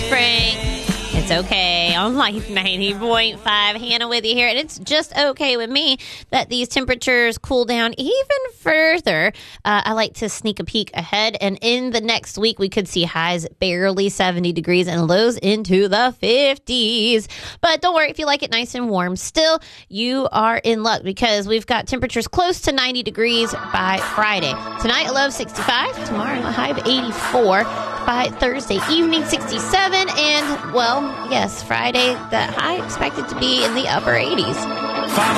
Frank. It's okay on Life 90.5. Hannah with you here. And it's just okay with me that these temperatures cool down even further. I like to sneak a peek ahead. And in the next week, we could see highs barely 70 degrees and lows into the 50s. But don't worry, if you like it nice and warm, still, you are in luck because we've got temperatures close to 90 degrees by Friday. Tonight, a low of 65. Tomorrow, a high of 84. By Thursday evening, 67. And, well, yes, Friday, that high expected to be in the upper 80s.